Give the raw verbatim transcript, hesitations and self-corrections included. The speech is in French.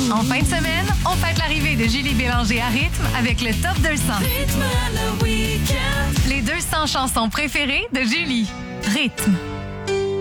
En fin de semaine, on fête l'arrivée de Julie Bélanger à Rythme avec le Top deux cents. Rythme le week-end. Les deux cents chansons préférées de Julie. Rythme.